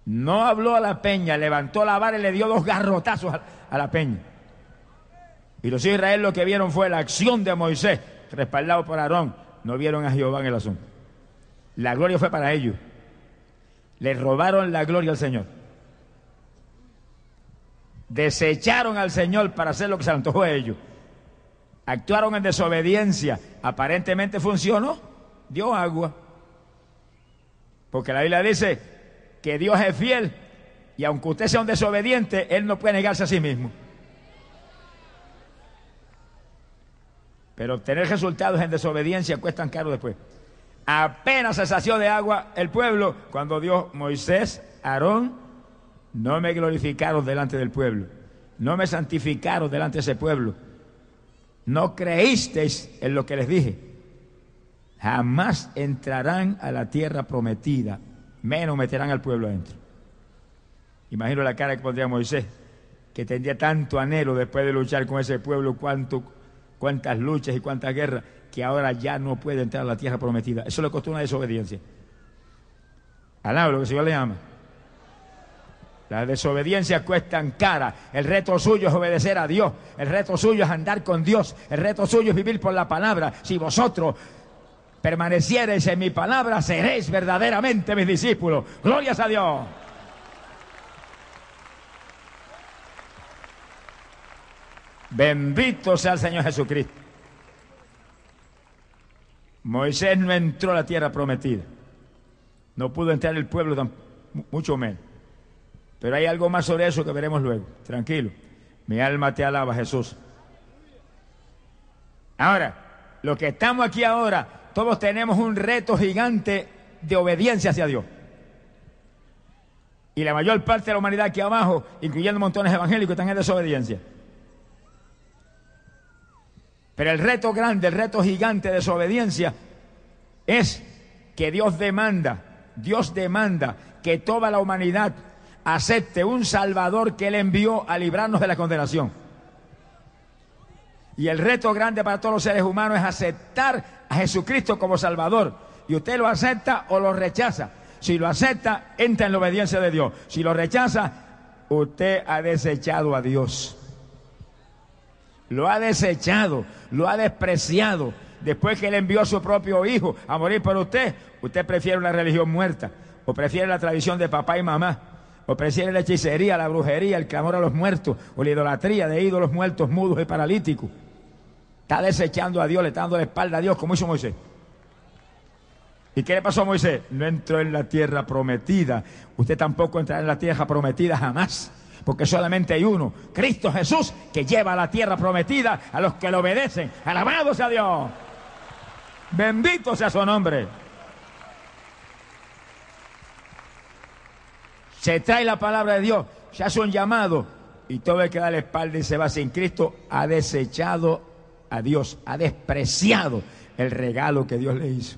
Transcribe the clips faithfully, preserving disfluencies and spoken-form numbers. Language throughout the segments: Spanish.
No habló a la peña, levantó la vara y le dio dos garrotazos a, a la peña. Y los hijos de Israel lo que vieron fue la acción de Moisés, respaldado por Aarón. No vieron a Jehová en el asunto. La gloria fue para ellos. Le robaron la gloria al Señor. Desecharon al Señor para hacer lo que se le antojó a ellos. Actuaron en desobediencia. Aparentemente funcionó. Dio agua. Porque la Biblia dice que Dios es fiel y aunque usted sea un desobediente, Él no puede negarse a sí mismo. Pero obtener resultados en desobediencia cuestan caro después. Apenas se sació de agua el pueblo cuando Dios, Moisés, Aarón, no me glorificaron delante del pueblo, no me santificaron delante de ese pueblo, no creísteis en lo que les dije, jamás entrarán a la tierra prometida, menos meterán al pueblo adentro. Imagino la cara que pondría Moisés, que tendría tanto anhelo después de luchar con ese pueblo, cuánto, cuántas luchas y cuántas guerras, que ahora ya no puede entrar a la tierra prometida. Eso le costó una desobediencia. Alaba lo que el Señor le llama. Las desobediencias cuestan cara. El reto suyo es obedecer a Dios. El reto suyo es andar con Dios. El reto suyo es vivir por la palabra. Si vosotros permaneciereis en mi palabra, seréis verdaderamente mis discípulos. Glorias a Dios. Bendito sea el Señor Jesucristo. Moisés no entró a la tierra prometida. No pudo entrar el pueblo, tan, mucho menos. Pero hay algo más sobre eso que veremos luego. Tranquilo. Mi alma te alaba, Jesús. Ahora, los que estamos aquí ahora, todos tenemos un reto gigante de obediencia hacia Dios. Y la mayor parte de la humanidad aquí abajo, incluyendo montones evangélicos, están en desobediencia. Pero el reto grande, el reto gigante de desobediencia es que Dios demanda, Dios demanda que toda la humanidad acepte un Salvador que Él envió a librarnos de la condenación. Y el reto grande para todos los seres humanos es aceptar a Jesucristo como Salvador. Y usted lo acepta o lo rechaza. Si lo acepta, entra en la obediencia de Dios. Si lo rechaza, usted ha desechado a Dios. Lo ha desechado, lo ha despreciado. Después que Él envió a su propio Hijo a morir por usted, usted prefiere una religión muerta, o prefiere la tradición de papá y mamá, o prefiere la hechicería, la brujería, el clamor a los muertos, o la idolatría de ídolos muertos, mudos y paralíticos. Está desechando a Dios, le está dando la espalda a Dios, como hizo Moisés. ¿Y qué le pasó a Moisés? No entró en la tierra prometida. Usted tampoco entrará en la tierra prometida jamás. Porque solamente hay uno, Cristo Jesús, que lleva a la tierra prometida a los que le obedecen. ¡Alabado sea Dios! ¡Bendito sea su nombre! Se trae la palabra de Dios, se hace un llamado, y todo el que da la espalda y se va sin Cristo ha desechado a Dios, ha despreciado el regalo que Dios le hizo.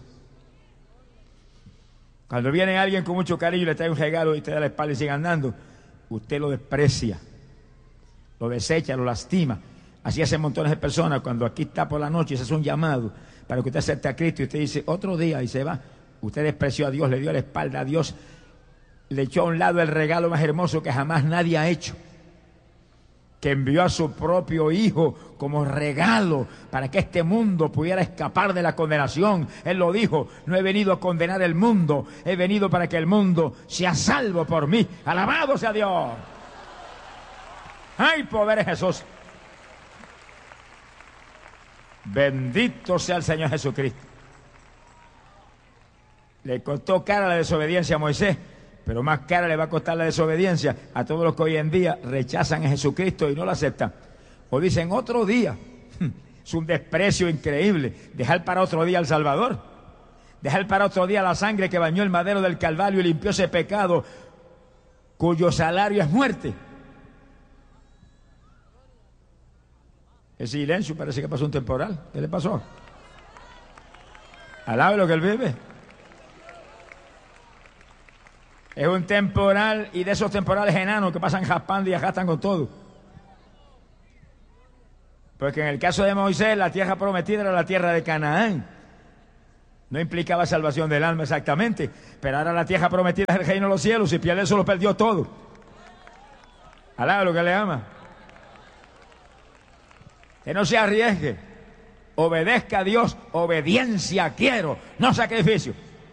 Cuando viene alguien con mucho cariño y le trae un regalo y te da la espalda y sigue andando, usted lo desprecia, lo desecha, lo lastima. Así hacen montones de personas cuando aquí está por la noche y se hace un llamado para que usted acepte a Cristo y usted dice otro día y se va. Usted despreció a Dios, le dio la espalda a Dios, le echó a un lado el regalo más hermoso que jamás nadie ha hecho, que envió a su propio Hijo como regalo para que este mundo pudiera escapar de la condenación. Él lo dijo, no he venido a condenar el mundo, he venido para que el mundo sea salvo por mí. ¡Alabado sea Dios! ¡Ay, poder Jesús! Bendito sea el Señor Jesucristo. Le costó cara la desobediencia a Moisés, pero más cara le va a costar la desobediencia a todos los que hoy en día rechazan a Jesucristo y no lo aceptan. O dicen otro día. Es un desprecio increíble. Dejar para otro día al Salvador. Dejar para otro día la sangre que bañó el madero del Calvario y limpió ese pecado cuyo salario es muerte. El silencio, parece que pasó un temporal. ¿Qué le pasó? Alabe lo que él vive. Es un temporal, y de esos temporales enanos que pasan jaspando y ajastan con todo. Porque en el caso de Moisés, la tierra prometida era la tierra de Canaán. No implicaba salvación del alma exactamente, pero ahora la tierra prometida es el reino de los cielos, y pierde eso lo perdió todo. Alaba lo que le ama. Que no se arriesgue, obedezca a Dios, obediencia quiero, no sacrificio.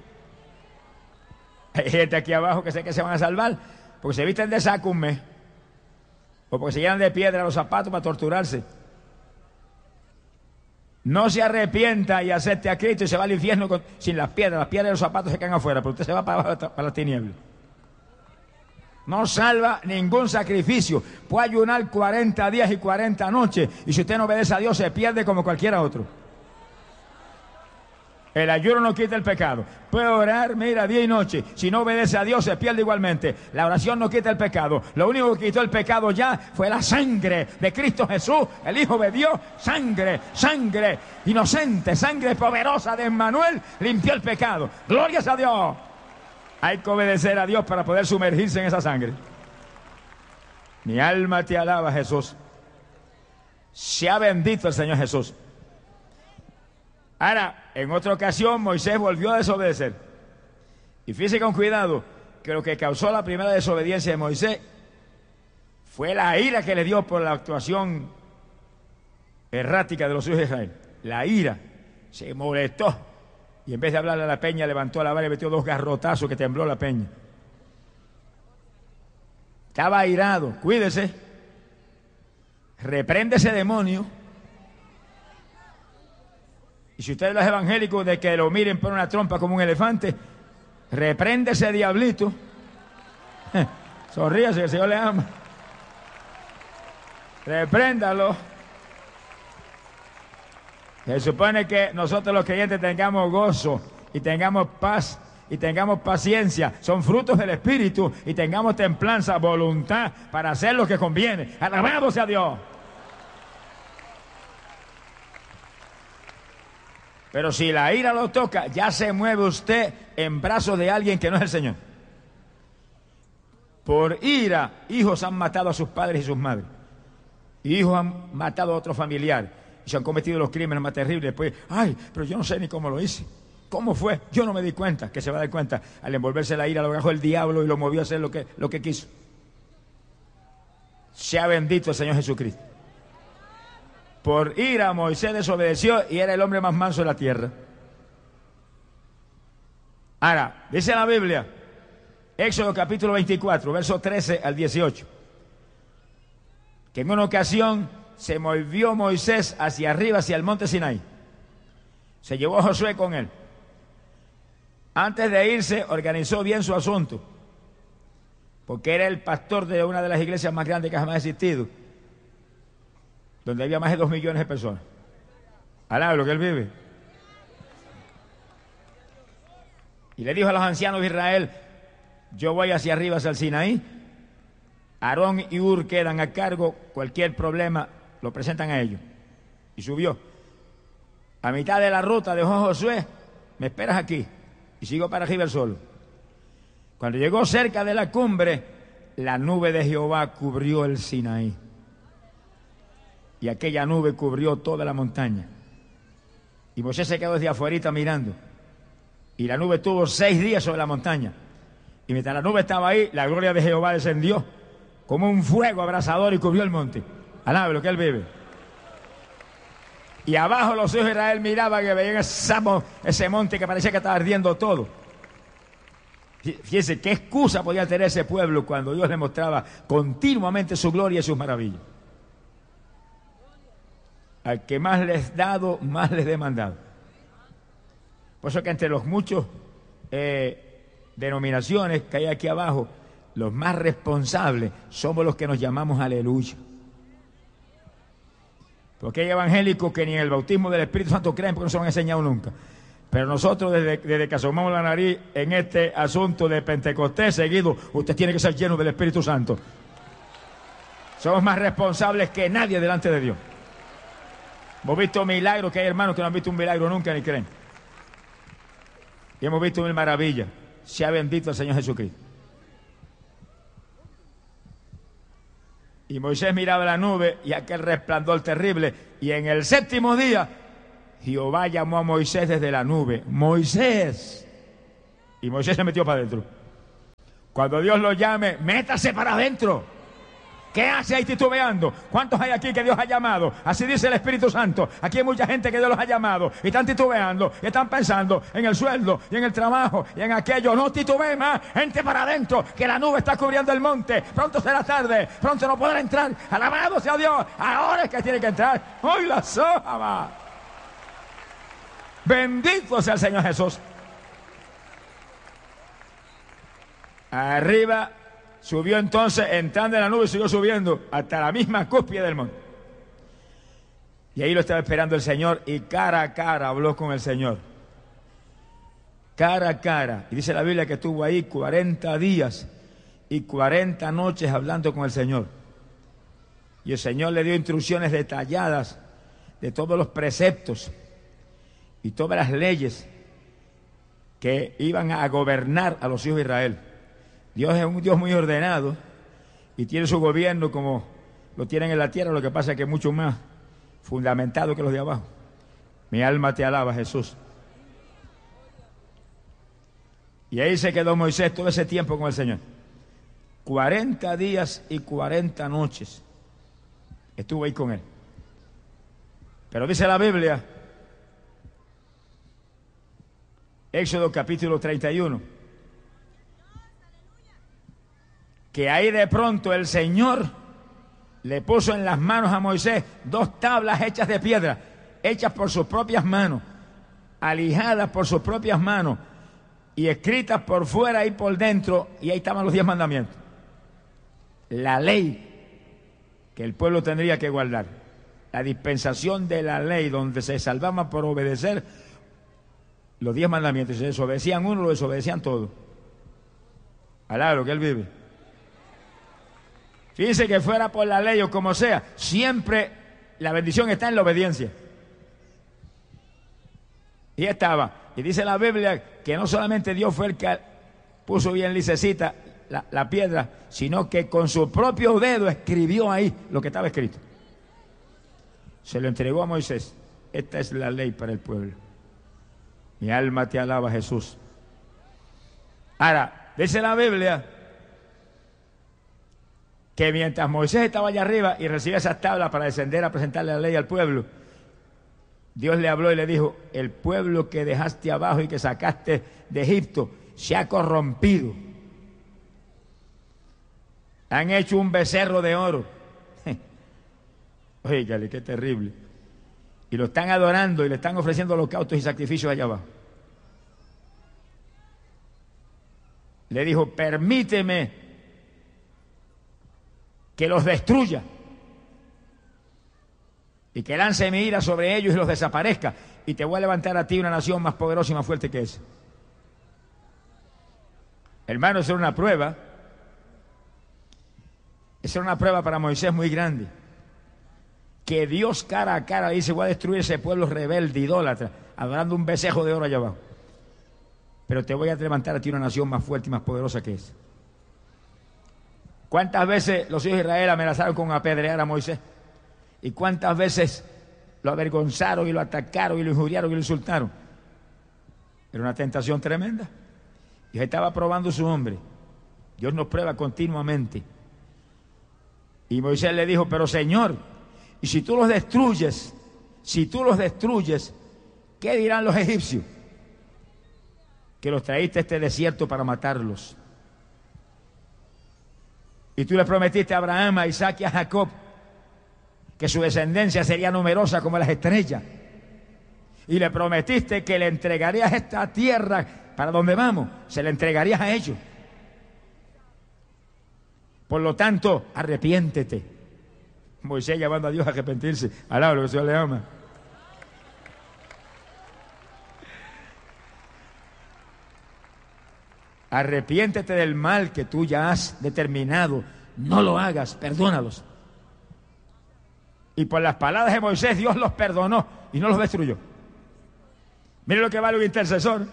Hay gente aquí abajo que sé que se van a salvar porque se visten de saco un mes, o porque se llenan de piedra los zapatos para torturarse. No se arrepienta y acepte a Cristo y se va al infierno con, sin las piedras. Las piedras de los zapatos se caen afuera, pero usted se va para abajo, para las tinieblas. No salva ningún sacrificio. Puede ayunar cuarenta días y cuarenta noches, y si usted no obedece a Dios se pierde como cualquiera otro. El ayuno no quita el pecado. Puede orar, mira, día y noche. Si no obedece a Dios se pierde igualmente. La oración no quita el pecado. Lo único que quitó el pecado ya fue la sangre de Cristo Jesús, el Hijo de Dios. Sangre, sangre inocente, sangre poderosa de Emmanuel limpió el pecado. Glorias a Dios. Hay que obedecer a Dios para poder sumergirse en esa sangre. Mi alma te alaba, Jesús. Sea bendito el Señor Jesús. Ahora, en otra ocasión, Moisés volvió a desobedecer. Y fíjese con cuidado que lo que causó la primera desobediencia de Moisés fue la ira que le dio por la actuación errática de los hijos de Israel. La ira. Se molestó. Y en vez de hablarle a la peña, levantó la vara y metió dos garrotazos que tembló la peña. Estaba airado. Cuídese. Reprende ese demonio. Y si usted es evangélico de que lo miren por una trompa como un elefante, reprende ese diablito. Sonríase, que el Señor le ama. Repréndalo. Se supone que nosotros los creyentes tengamos gozo y tengamos paz y tengamos paciencia. Son frutos del Espíritu, y tengamos templanza, voluntad para hacer lo que conviene. Alabado sea Dios. Pero si la ira lo toca, ya se mueve usted en brazos de alguien que no es el Señor. Por ira, hijos han matado a sus padres y sus madres. Hijos han matado a otro familiar. Y se han cometido los crímenes más terribles. Después, ay, pero yo no sé ni cómo lo hice. ¿Cómo fue? Yo no me di cuenta. Que se va a dar cuenta. Al envolverse la ira, lo agarró el diablo y lo movió a hacer lo que, lo que quiso. Sea bendito el Señor Jesucristo. Por ira Moisés desobedeció y era el hombre más manso de la tierra. Ahora, dice la Biblia, Éxodo capítulo veinticuatro, versos trece al dieciocho, que en una ocasión se movió Moisés hacia arriba, hacia el monte Sinaí. Se llevó a Josué con él. Antes de irse, organizó bien su asunto, porque era el pastor de una de las iglesias más grandes que jamás ha existido, donde había más de dos millones de personas. Alaba lo que él vive. Y le dijo a los ancianos de Israel, yo voy hacia arriba, hacia el Sinaí. Aarón y Hur quedan a cargo, cualquier problema lo presentan a ellos. Y subió. A mitad de la ruta dejó Josué, me esperas aquí. Y sigo para arriba el solo. Cuando llegó cerca de la cumbre, la nube de Jehová cubrió el Sinaí. Y aquella nube cubrió toda la montaña. Y Moisés se quedó desde afuera mirando. Y la nube tuvo seis días sobre la montaña. Y mientras la nube estaba ahí, la gloria de Jehová descendió como un fuego abrasador y cubrió el monte. Alabe lo que él vive. Y abajo los hijos de Israel miraban y veían ese, ese monte que parecía que estaba ardiendo todo. Fíjense qué excusa podía tener ese pueblo cuando Dios le mostraba continuamente su gloria y sus maravillas. Al que más les dado, más les demandado. Por eso que entre los muchos eh, denominaciones que hay aquí abajo, los más responsables somos los que nos llamamos aleluya. Porque hay evangélicos que ni en el bautismo del Espíritu Santo creen porque no se lo han enseñado nunca. Pero nosotros desde, desde que asomamos la nariz en este asunto de Pentecostés seguido, usted tiene que ser lleno del Espíritu Santo. Somos más responsables que nadie delante de Dios. Hemos visto milagros, que hay hermanos que no han visto un milagro nunca ni creen. Y hemos visto mil maravillas. Sea bendito el Señor Jesucristo. Y Moisés miraba la nube y aquel resplandor terrible. Y en el séptimo día, Jehová llamó a Moisés desde la nube. ¡Moisés! Y Moisés se metió para adentro. Cuando Dios lo llame, métase para adentro. ¿Qué hace ahí titubeando? ¿Cuántos hay aquí que Dios ha llamado? Así dice el Espíritu Santo. Aquí hay mucha gente que Dios los ha llamado y están titubeando, y están pensando en el sueldo y en el trabajo y en aquello. No titubee más, gente para adentro, que la nube está cubriendo el monte. Pronto será tarde, pronto no podrá entrar. Alabado sea Dios, ahora es que tiene que entrar. ¡Hoy la soja! Bendito sea el Señor Jesús. Arriba. Subió entonces, entrando en la nube, siguió subiendo hasta la misma cúspide del monte. Y ahí lo estaba esperando el Señor, y cara a cara habló con el Señor. Cara a cara. Y dice la Biblia que estuvo ahí cuarenta días y cuarenta noches hablando con el Señor. Y el Señor le dio instrucciones detalladas de todos los preceptos y todas las leyes que iban a gobernar a los hijos de Israel. Dios es un Dios muy ordenado y tiene su gobierno como lo tienen en la tierra, lo que pasa es que es mucho más fundamentado que los de abajo. Mi alma te alaba, Jesús. Y ahí se quedó Moisés todo ese tiempo con el Señor. cuarenta días y cuarenta noches estuvo ahí con él. Pero dice la Biblia, Éxodo capítulo treinta y uno, que ahí de pronto el Señor le puso en las manos a Moisés dos tablas hechas de piedra, hechas por sus propias manos, alijadas por sus propias manos y escritas por fuera y por dentro, y ahí estaban los diez mandamientos. La ley que el pueblo tendría que guardar, la dispensación de la ley donde se salvaban por obedecer los diez mandamientos. Si se desobedecían uno, lo desobedecían todos. Alá lo que él vive. Fíjense que fuera por la ley o como sea, siempre la bendición está en la obediencia. Y estaba. Y dice la Biblia que no solamente Dios fue el que puso bien lisecita la, la piedra, sino que con su propio dedo escribió ahí lo que estaba escrito. Se lo entregó a Moisés. Esta es la ley para el pueblo. Mi alma te alaba, Jesús. Ahora, dice la Biblia que mientras Moisés estaba allá arriba y recibía esas tablas para descender a presentarle la ley al pueblo, Dios le habló y le dijo: el pueblo que dejaste abajo y que sacaste de Egipto se ha corrompido. Han hecho un becerro de oro. Óigale, qué terrible. Y lo están adorando y le están ofreciendo holocaustos y sacrificios allá abajo. Le dijo: permíteme que los destruya y que lance mi ira sobre ellos y los desaparezca, y te voy a levantar a ti una nación más poderosa y más fuerte que esa. Hermano, esa era una prueba. Esa era una prueba para Moisés muy grande. Que Dios cara a cara le dice: voy a destruir ese pueblo rebelde, idólatra, adorando un becerro de oro allá abajo, pero te voy a levantar a ti una nación más fuerte y más poderosa que esa. ¿Cuántas veces los hijos de Israel amenazaron con apedrear a Moisés? ¿Y cuántas veces lo avergonzaron y lo atacaron y lo injuriaron y lo insultaron? Era una tentación tremenda. Dios estaba probando su hombre. Dios nos prueba continuamente. Y Moisés le dijo: pero Señor, y si tú los destruyes, si tú los destruyes, ¿qué dirán los egipcios? Que los traíste a este desierto para matarlos. Y tú le prometiste a Abraham, a Isaac y a Jacob que su descendencia sería numerosa como las estrellas. Y le prometiste que le entregarías esta tierra para donde vamos, se la entregarías a ellos. Por lo tanto, arrepiéntete. Moisés llamando a Dios a arrepentirse. Alaba lo que el Señor le ama. Arrepiéntete del mal que tú ya has determinado. No lo hagas, perdónalos. Y por las palabras de Moisés, Dios los perdonó y no los destruyó. Mire lo que vale un intercesor.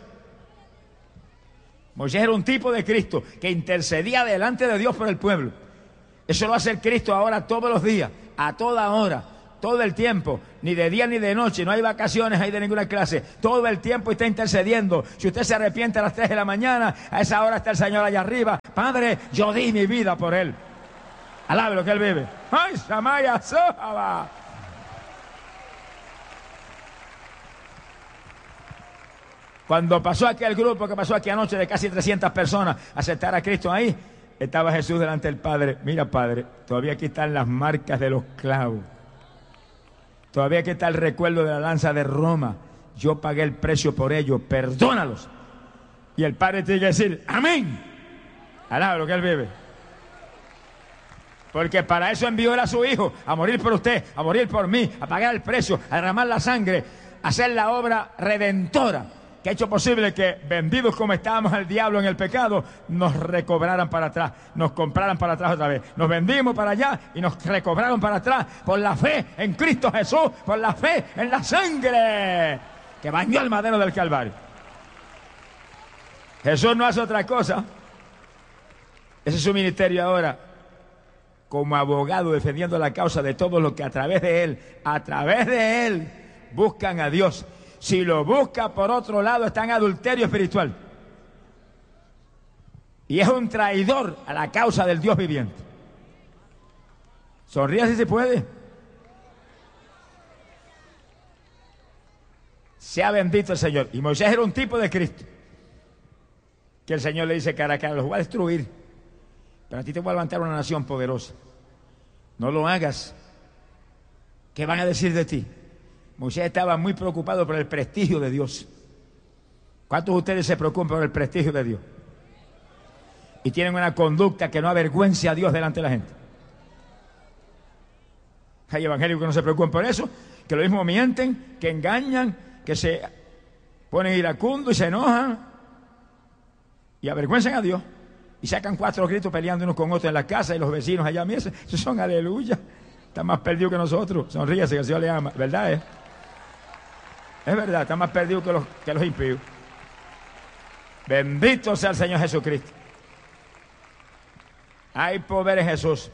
Moisés era un tipo de Cristo que intercedía delante de Dios por el pueblo. Eso lo hace el Cristo ahora todos los días, a toda hora, todo el tiempo, ni de día ni de noche, no hay vacaciones ahí de ninguna clase, todo el tiempo está intercediendo. Si usted se arrepiente a las tres de la mañana, a esa hora está el Señor allá arriba. Padre, yo di mi vida por Él. Alabe lo que Él vive. ¡Ay, Shamaya Sohaba! Cuando pasó aquel grupo que pasó aquí anoche de casi trescientas personas a aceptar a Cristo ahí, estaba Jesús delante del Padre. Mira, Padre, todavía aquí están las marcas de los clavos. Todavía aquí está el recuerdo de la lanza de Roma. Yo pagué el precio por ellos, perdónalos. Y el Padre tiene que decir, amén. Alaba lo que Él vive. Porque para eso envió Él a su Hijo, a morir por usted, a morir por mí, a pagar el precio, a derramar la sangre, a hacer la obra redentora que ha hecho posible que, vendidos como estábamos al diablo en el pecado, nos recobraran para atrás, nos compraran para atrás otra vez. Nos vendimos para allá y nos recobraron para atrás por la fe en Cristo Jesús, por la fe en la sangre que bañó el madero del Calvario. Jesús no hace otra cosa. Ese es su ministerio ahora, como abogado defendiendo la causa de todos los que a través de Él, a través de Él, buscan a Dios. Si lo busca por otro lado, está en adulterio espiritual. Y es un traidor a la causa del Dios viviente. Sonríe si se puede. Sea bendito el Señor. Y Moisés era un tipo de Cristo, que el Señor le dice cara a cara, los voy a destruir, pero a ti te voy a levantar una nación poderosa. No lo hagas. ¿Qué van a decir de ti? Moisés estaba muy preocupado por el prestigio de Dios. ¿Cuántos de ustedes se preocupan por el prestigio de Dios? Y tienen una conducta que no avergüence a Dios delante de la gente. Hay evangélicos que no se preocupan por eso, que lo mismo mienten, que engañan, que se ponen iracundos y se enojan y avergüenzan a Dios. Y sacan cuatro gritos peleando unos con otros en la casa y los vecinos allá, mira, esos son aleluya. Están más perdidos que nosotros. Sonríase, que el Señor le ama. ¿Verdad, eh? Es verdad, están más perdidos que los, que los impíos. Bendito sea el Señor Jesucristo. Hay poder en Jesús.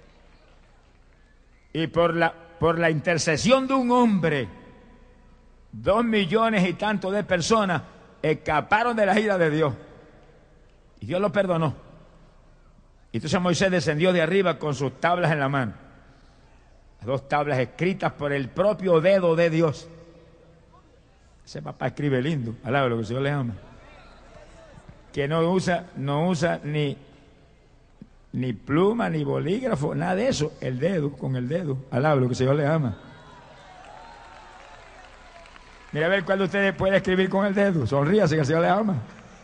Y por la, por la intercesión de un hombre, dos millones y tanto de personas escaparon de la ira de Dios. Y Dios lo perdonó. Y entonces Moisés descendió de arriba con sus tablas en la mano. Las dos tablas escritas por el propio dedo de Dios. Ese papá escribe lindo. Alaba lo que el Señor le ama. Que no usa, no usa ni, ni pluma, ni bolígrafo, nada de eso. El dedo, con el dedo. Alaba lo que el Señor le ama. Mira a ver cuál de ustedes puede escribir con el dedo. Sonríase, que el Señor le ama.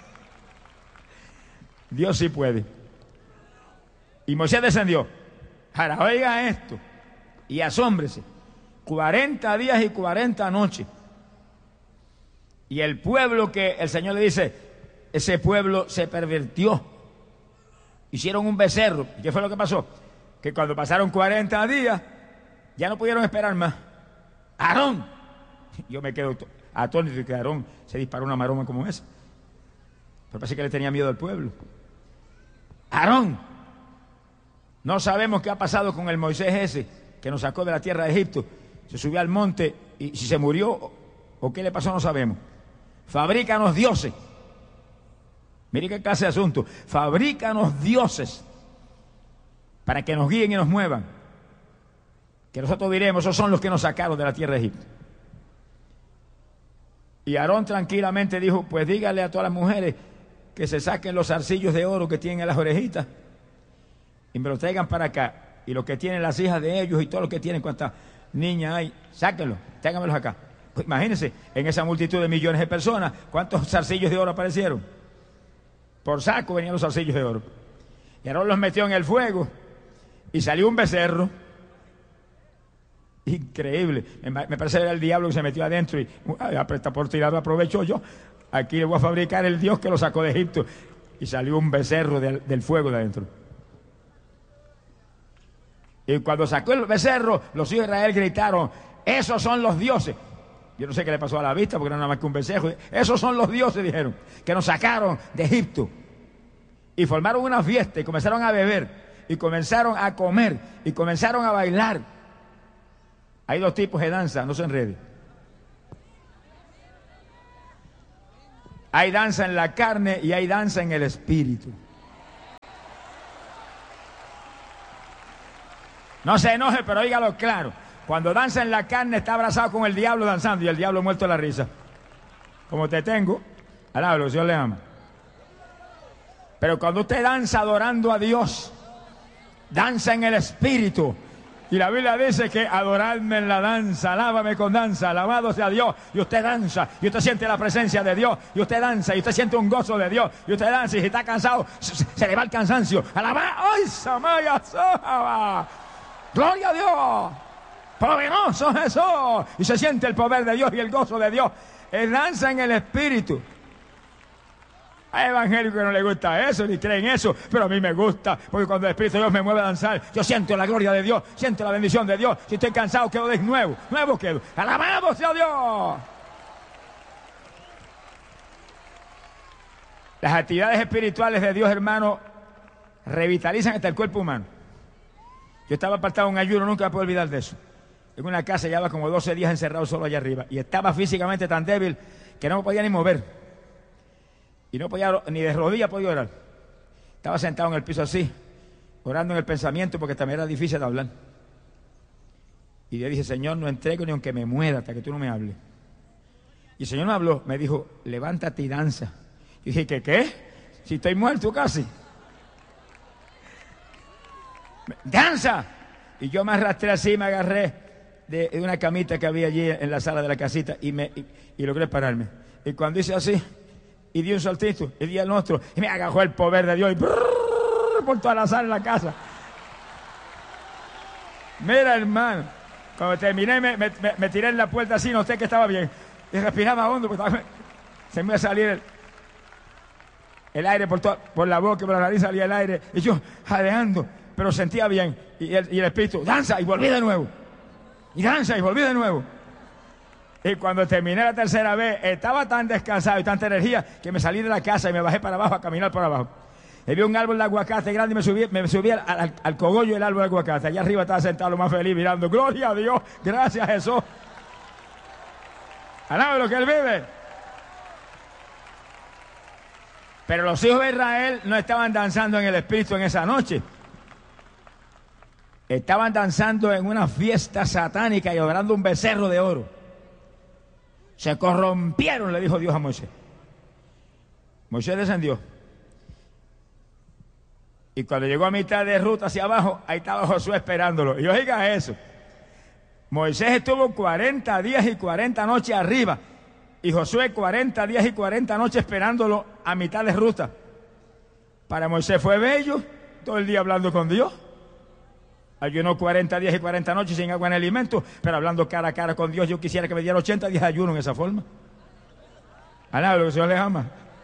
Dios sí puede. Y Moisés descendió. Ahora, oiga esto y asómbrese. cuarenta días y cuarenta noches. Y el pueblo que el Señor le dice, ese pueblo se pervirtió. Hicieron un becerro. ¿Y qué fue lo que pasó? Que cuando pasaron cuarenta días, ya no pudieron esperar más. Aarón. Yo me quedo atónito de que Aarón se disparó una maroma como esa. Pero parece que le tenía miedo al pueblo. Aarón. No sabemos qué ha pasado con el Moisés ese que nos sacó de la tierra de Egipto. Se subió al monte y si se murió o qué le pasó no sabemos. Fabrícanos dioses. Mire qué clase de asunto. Fabrícanos dioses para que nos guíen y nos muevan. Que nosotros diremos, esos son los que nos sacaron de la tierra de Egipto. Y Aarón tranquilamente dijo, pues dígale a todas las mujeres que se saquen los zarcillos de oro que tienen en las orejitas y me los traigan para acá. Y los que tienen las hijas de ellos y todos los que tienen cuantas niñas hay, sáquenlos, tráiganmelos acá. Pues imagínense, en esa multitud de millones de personas, ¿cuántos zarcillos de oro aparecieron? Por saco venían los zarcillos de oro. Y Aarón los metió en el fuego y salió un becerro. Increíble. Me parece que era el diablo que se metió adentro y está por tirar aprovecho yo. Aquí le voy a fabricar el Dios que lo sacó de Egipto. Y salió un becerro del, del fuego de adentro. Y cuando sacó el becerro, los hijos de Israel gritaron, esos son los dioses. Yo no sé qué le pasó a la vista, porque no era nada más que un becerro. Esos son los dioses, dijeron, que nos sacaron de Egipto. Y formaron una fiesta y comenzaron a beber. Y comenzaron a comer. Y comenzaron a bailar. Hay dos tipos de danza, no se enrede. Hay danza en la carne y hay danza en el espíritu. No se enoje, pero óigalo claro. Cuando danza en la carne está abrazado con el diablo danzando y el diablo muerto de la risa. Como te tengo, alábalo, Dios le ama. Pero cuando usted danza adorando a Dios, danza en el espíritu. Y la Biblia dice que adoradme en la danza, alábame con danza, alabado sea Dios. Y usted danza, y usted siente la presencia de Dios, y usted danza, y usted siente un gozo de Dios, y usted danza, y si está cansado, se, se le va el cansancio. Alabá, ¡ay, Samaya Sohaba! ¡Gloria a Dios! ¡Poderoso Jesús! Y se siente el poder de Dios y el gozo de Dios. Es danza en el espíritu. Hay evangélicos que no les gusta eso, ni creen eso, pero a mí me gusta, porque cuando el Espíritu de Dios me mueve a danzar, yo siento la gloria de Dios, siento la bendición de Dios. Si estoy cansado, quedo de nuevo, nuevo quedo. ¡Alabado sea Dios! Las actividades espirituales de Dios, hermano, revitalizan hasta el cuerpo humano. Yo estaba apartado en un ayuno, nunca me puedo olvidar de eso. En una casa, llevaba como doce días encerrado solo allá arriba, y estaba físicamente tan débil que no me podía ni mover. Y no podía, ni de rodillas podía orar. Estaba sentado en el piso así, orando en el pensamiento, porque también era difícil de hablar. Y le dije, Señor, no entrego ni aunque me muera hasta que tú no me hables. Y el Señor me habló, me dijo, levántate y danza. Y dije, ¿qué qué? Si estoy muerto casi. ¡Danza! Y yo me arrastré así, me agarré de una camita que había allí en la sala de la casita y, me, y, y logré pararme. Y cuando hice así, y di un saltito, y di el otro, y me agarró el poder de Dios, y brrr, por toda la sala en la casa. Mira, hermano, cuando terminé, me, me, me tiré en la puerta así, noté que estaba bien, y respiraba hondo, porque estaba, se me iba a salir el, el aire por, toda, por la boca, por la nariz salía el aire, y yo jadeando, pero sentía bien, y el, y el espíritu, danza, y volví de nuevo, y danza, y volví de nuevo. Y cuando terminé la tercera vez, estaba tan descansado y tanta energía que me salí de la casa y me bajé para abajo a caminar por abajo. Y vi un árbol de aguacate grande y me subí, me subí al, al, al cogollo del árbol de aguacate. Allá arriba estaba sentado lo más feliz mirando. ¡Gloria a Dios! ¡Gracias a Jesús! ¡Alaba lo que Él vive! Pero los hijos de Israel no estaban danzando en el Espíritu en esa noche. Estaban danzando en una fiesta satánica y adorando un becerro de oro. Se corrompieron, le dijo Dios a Moisés. Moisés descendió. Y cuando llegó a mitad de ruta hacia abajo, ahí estaba Josué esperándolo. Y oiga eso. Moisés estuvo cuarenta días y cuarenta noches arriba. Y Josué cuarenta días y cuarenta noches esperándolo a mitad de ruta. Para Moisés fue bello, todo el día hablando con Dios. Ayunó cuarenta días y cuarenta noches sin agua en alimento, pero hablando cara a cara con Dios. Yo quisiera que me diera ochenta días de ayuno en esa forma. Alá, lo que el Señor les ama.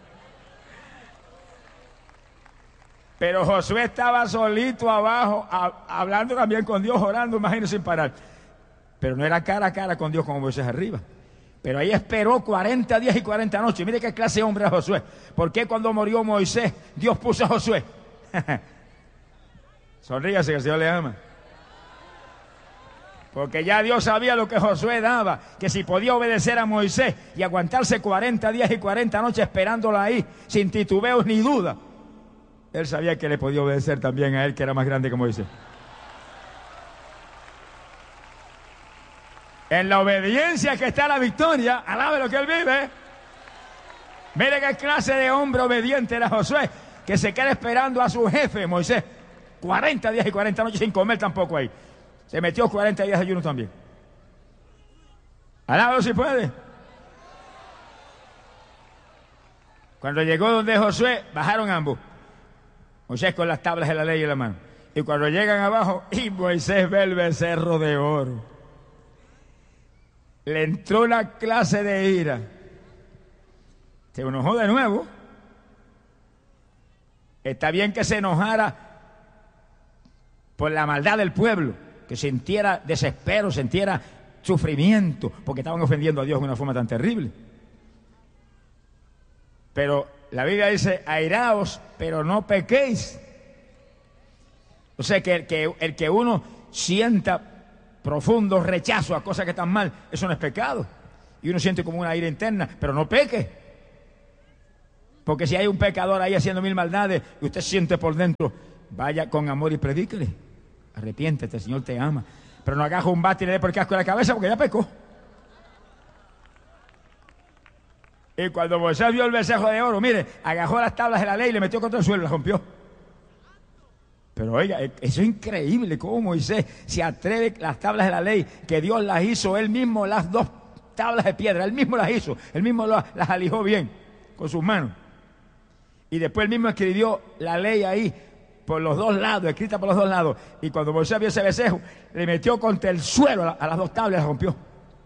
Pero Josué estaba solito abajo, a, hablando también con Dios, orando, imagínense, sin parar. Pero no era cara a cara con Dios como Moisés arriba. Pero ahí esperó cuarenta días y cuarenta noches. Mire qué clase de hombre era Josué. ¿Por qué cuando murió Moisés, Dios puso a Josué? Sonríase, que el Señor le ama. Porque ya Dios sabía lo que Josué daba, que si podía obedecer a Moisés y aguantarse cuarenta días y cuarenta noches esperándola ahí, sin titubeos ni duda, él sabía que le podía obedecer también a él, que era más grande que Moisés. En la obediencia que está la victoria. Alabe lo que él vive. Mire qué clase de hombre obediente era Josué, que se queda esperando a su jefe, Moisés, cuarenta días y cuarenta noches sin comer tampoco ahí. Se metió cuarenta días de ayuno también. Alábalo si puede. Cuando llegó donde Josué, bajaron ambos. Moisés con las tablas de la ley en la mano. Y cuando llegan abajo, y Moisés ve el becerro de oro. Le entró una clase de ira. Se enojó de nuevo. Está bien que se enojara por la maldad del pueblo, que sintiera desespero, sintiera sufrimiento, porque estaban ofendiendo a Dios de una forma tan terrible. Pero la Biblia dice, airaos, pero no pequéis. O sea, que, que el que uno sienta profundo rechazo a cosas que están mal, eso no es pecado. Y uno siente como una ira interna, pero no peque. Porque si hay un pecador ahí haciendo mil maldades y usted siente por dentro, vaya con amor y predíquele. Arrepiéntete, el Señor te ama. Pero no agaje un bate y le dé por el casco de la cabeza porque ya pecó. Y cuando Moisés vio el becerro de oro, mire, agajó las tablas de la ley y le metió contra el suelo y las rompió. Pero oiga, eso es increíble cómo Moisés se atreve, las tablas de la ley, que Dios las hizo él mismo, las dos tablas de piedra, él mismo las hizo, él mismo las, las alijó bien con sus manos. Y después él mismo escribió la ley ahí, por los dos lados, escrita por los dos lados. Y cuando Moisés vio ese becerro, le metió contra el suelo a, la, a las dos tablas y las rompió.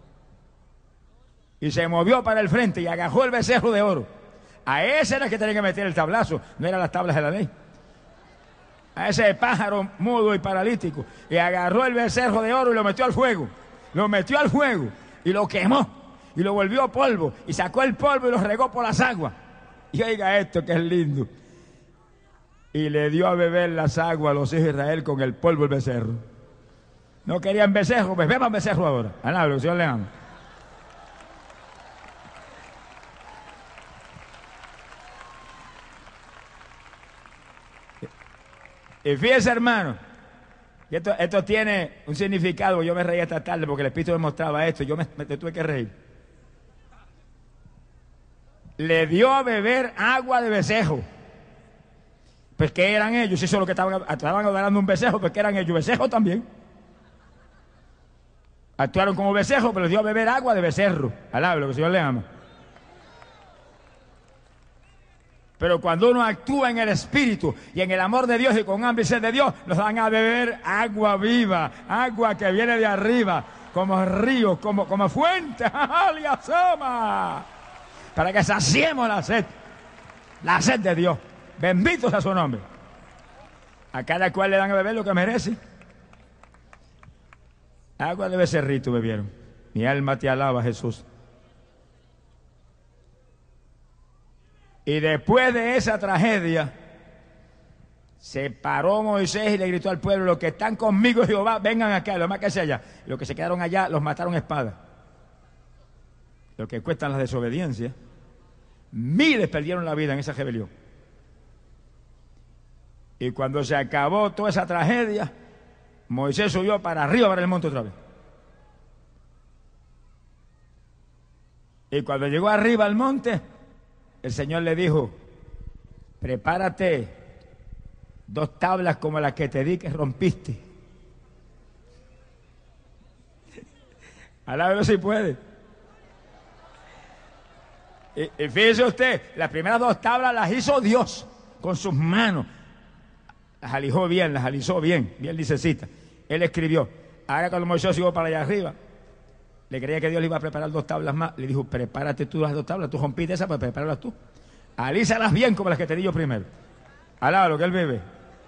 Y se movió para el frente y agajó el becerro de oro. A ese era que tenía que meter el tablazo, no eran las tablas de la ley. A ese pájaro mudo y paralítico. Y agarró el becerro de oro y lo metió al fuego. Lo metió al fuego y lo quemó. Y lo volvió polvo. Y sacó el polvo y lo regó por las aguas. Y oiga esto que es lindo. Y le dio a beber las aguas a los hijos de Israel con el polvo del becerro. No querían becerro, pues beban becerro ahora. Alablo, el Señor le ama. Y fíjese, hermano, y esto, esto tiene un significado. Yo me reí esta tarde porque el Espíritu me mostraba esto y yo me, me tuve que reír. Le dio a beber agua de becerro. Pues ¿qué eran ellos? Eso es lo que estaban, estaban adorando un becerro, pues ¿qué eran ellos? Becerro también. Actuaron como becerro, pero les dio a beber agua de becerro. Alablo, que el Señor le ama. Pero cuando uno actúa en el Espíritu y en el amor de Dios y con hambre y sed de Dios, nos dan a beber agua viva, agua que viene de arriba, como ríos, como, como fuentes, para que saciemos la sed, la sed de Dios. Bendito sea su nombre. A cada cual le dan a beber lo que merece. Agua de becerrito bebieron. Mi alma te alaba, Jesús. Y después de esa tragedia, se paró Moisés y le gritó al pueblo: los que están conmigo, Jehová, vengan acá, los más que sea allá. Los que se quedaron allá, los mataron a espada. Los que cuestan la desobediencia, miles perdieron la vida en esa rebelión. Y cuando se acabó toda esa tragedia, Moisés subió para arriba, para el monte otra vez. Y cuando llegó arriba al monte, el Señor le dijo: prepárate dos tablas como las que te di que rompiste. Alábelo si puede. Y, y fíjese usted, las primeras dos tablas las hizo Dios con sus manos. Las alijó bien, las alisó bien, bien licecita. Él escribió. Ahora cuando Moisés llegó para allá arriba, le creía que Dios le iba a preparar dos tablas más. Le dijo: prepárate tú las dos tablas, tú rompiste esas, pues prepáralas tú. Alízalas bien como las que te di yo primero. Alaba lo que él vive.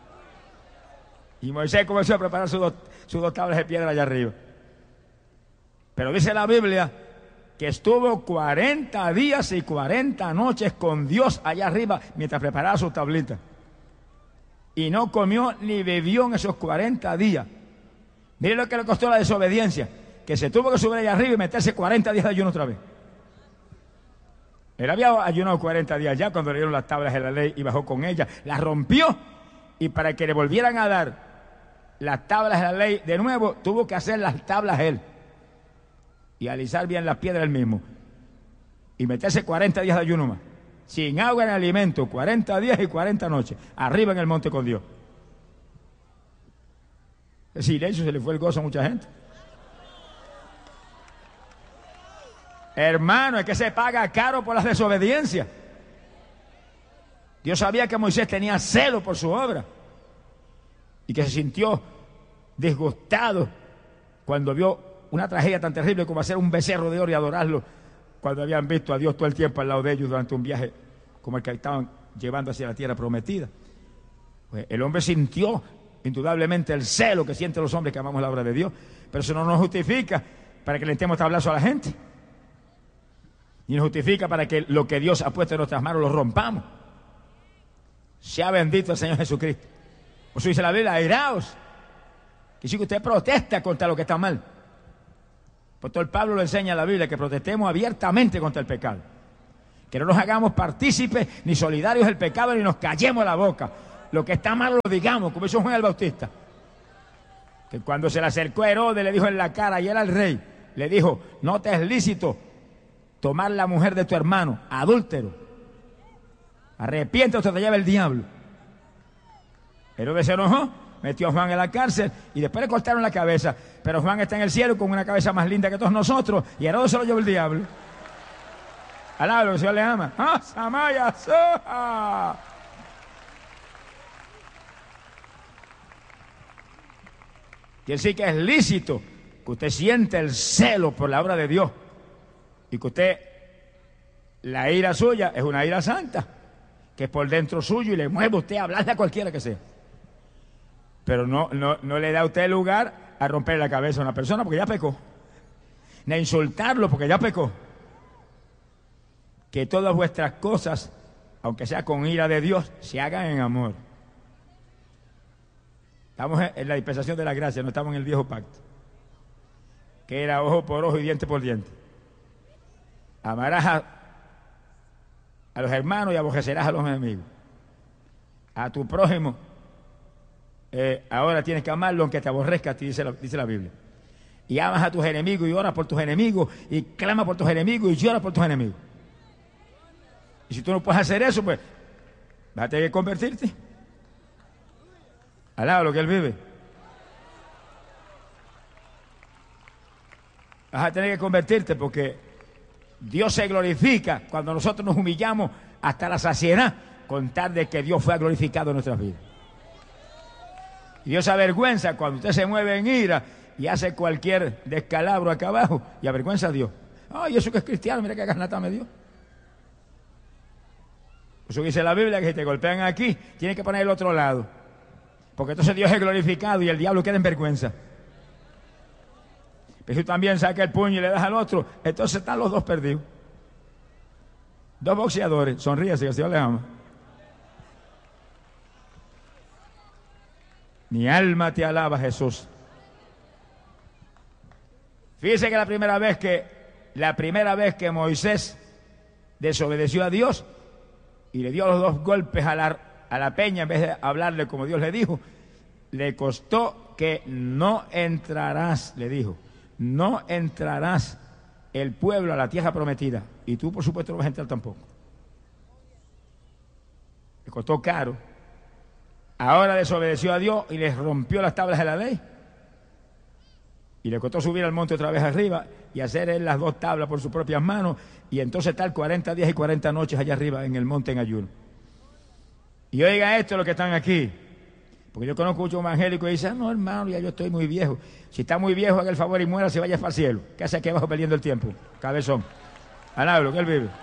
Y Moisés comenzó a preparar sus dos, sus dos tablas de piedra allá arriba. Pero dice la Biblia que estuvo cuarenta días y cuarenta noches con Dios allá arriba mientras preparaba sus tablitas. Y no comió ni bebió en esos cuarenta días. Mire lo que le costó la desobediencia, que se tuvo que subir allá arriba y meterse cuarenta días de ayuno otra vez. Él había ayunado cuarenta días ya cuando le dieron las tablas de la ley y bajó con ellas, las rompió, y para que le volvieran a dar las tablas de la ley de nuevo, tuvo que hacer las tablas él y alisar bien las piedras él mismo y meterse cuarenta días de ayuno más, sin agua ni alimento, cuarenta días y cuarenta noches, arriba en el monte con Dios. El silencio, se le fue el gozo a mucha gente. Hermano, es que se paga caro por las desobediencias. Dios sabía que Moisés tenía celo por su obra y que se sintió disgustado cuando vio una tragedia tan terrible como hacer un becerro de oro y adorarlo, cuando habían visto a Dios todo el tiempo al lado de ellos durante un viaje como el que estaban llevando hacia la tierra prometida. Pues el hombre sintió indudablemente el celo que sienten los hombres que amamos la obra de Dios, pero eso no nos justifica para que le entremos tablazo a la gente, ni nos justifica para que lo que Dios ha puesto en nuestras manos lo rompamos. Sea bendito el Señor Jesucristo. Por eso dice la Biblia: airaos Que si que usted protesta contra lo que está mal. Por todo el Pablo lo enseña en la Biblia, que protestemos abiertamente contra el pecado. Que no nos hagamos partícipes ni solidarios del pecado ni nos callemos la boca. Lo que está mal lo digamos, como hizo Juan el Bautista. Que cuando se le acercó a Herodes le dijo en la cara, y era el rey, le dijo, no te es lícito tomar la mujer de tu hermano, adúltero. Arrepiéntete o te lleva el diablo. Herodes se enojó, metió a Juan en la cárcel y después le cortaron la cabeza. Pero Juan está en el cielo con una cabeza más linda que todos nosotros y Herodes se lo llevó el diablo. Alaba lo que el Señor le ama. ¡Ah, Samaya, Soja! Quiere decir que es lícito que usted siente el celo por la obra de Dios y que usted, la ira suya es una ira santa, que es por dentro suyo y le mueve a usted a hablarle a cualquiera que sea. Pero no, no, no le da a usted lugar a romper la cabeza a una persona porque ya pecó, ni a insultarlo porque ya pecó. Que todas vuestras cosas, aunque sea con ira de Dios, se hagan en amor. Estamos en la dispensación de la gracia, no estamos en el viejo pacto, que era ojo por ojo y diente por diente. Amarás a, a los hermanos y aborrecerás a los enemigos. A tu prójimo, eh, ahora tienes que amarlo aunque te aborrezca, dice la, dice la Biblia. Y amas a tus enemigos y oras por tus enemigos y clamas por tus enemigos y lloras por tus enemigos. Y si tú no puedes hacer eso, pues vas a tener que convertirte. Alaba lo que Él vive. Vas a tener que convertirte porque Dios se glorifica cuando nosotros nos humillamos hasta la saciedad con tal de que Dios fue glorificado en nuestras vidas. Y Dios se avergüenza cuando usted se mueve en ira y hace cualquier descalabro acá abajo y avergüenza a Dios. Ay, eso que es cristiano, mira qué garnata me dio. Eso dice la Biblia, que si te golpean aquí, tienes que poner el otro lado. Porque entonces Dios es glorificado y el diablo queda en vergüenza. Pero si tú también sacas el puño y le das al otro, entonces están los dos perdidos. Dos boxeadores, sonríase que el Señor les ama. Mi alma te alaba, Jesús. Fíjese que la primera vez que, la primera vez que Moisés desobedeció a Dios y le dio los dos golpes a la, a la peña en vez de hablarle como Dios le dijo, le costó que no entrarás, le dijo, no entrarás el pueblo a la tierra prometida. Y tú, por supuesto, no vas a entrar tampoco. Le costó caro. Ahora desobedeció a Dios y les rompió las tablas de la ley. Y le costó subir al monte otra vez arriba y hacer él las dos tablas por sus propias manos. Y entonces estar cuarenta días y cuarenta noches allá arriba en el monte en ayuno. Y oiga esto, los que están aquí. Porque yo conozco muchos evangélicos y dicen, no, hermano, ya yo estoy muy viejo. Si está muy viejo, haga el favor y muera, se vaya para el cielo. ¿Qué hace aquí abajo perdiendo el tiempo? Cabezón. Alablo, que él vive.